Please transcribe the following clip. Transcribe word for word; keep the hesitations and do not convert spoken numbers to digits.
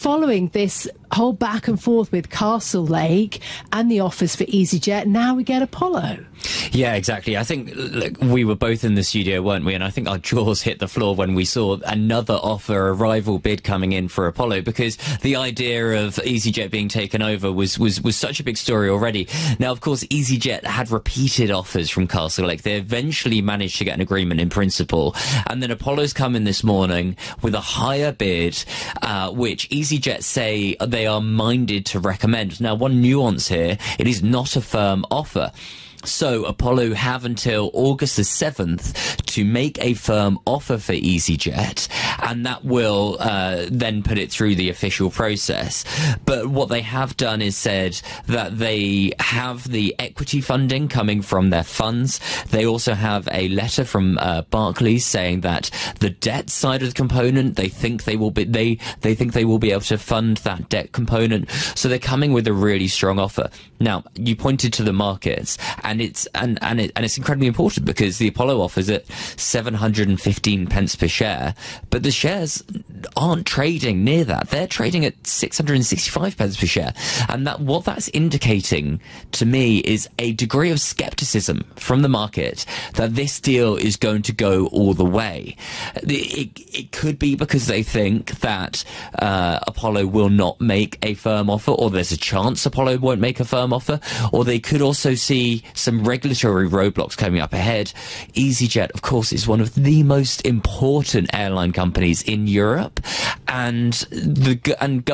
following this whole back and forth with Castlelake and the offers for EasyJet, now we get Apollo. Yeah, exactly. I think, look, we were both in the studio, weren't we? And I think our jaws hit the floor when we saw another offer, a rival bid coming in for Apollo, because the idea of EasyJet being taken over was, was, was such a big story already. Now, of course, EasyJet had repeated offers from Castlelake. They eventually managed to get an agreement in principle. And then Apollo's come in this morning with a higher bid, uh, which EasyJet say they are minded to recommend. Now, one nuance here, it is not a firm offer. So Apollo have until August the seventh to make a firm offer for EasyJet, and that will uh, then put it through the official process. But what they have done is said that they have the equity funding coming from their funds. They also have a letter from uh, Barclays saying that the debt side of the component, they think they will be they they think they will be able to fund that debt component. So they're coming with a really strong offer. Now, you pointed to the markets. And it's and and, it, and it's incredibly important because the Apollo offers at seven hundred fifteen pence per share, but the shares aren't trading near that. They're trading at six hundred sixty-five pence per share, and that what that's indicating to me is a degree of skepticism from the market that this deal is going to go all the way. It, it, it could be because they think that uh, Apollo will not make a firm offer, or there's a chance Apollo won't make a firm offer, or they could also see some regulatory roadblocks coming up ahead. EasyJet, of course, is one of the most important airline companies in Europe, and the and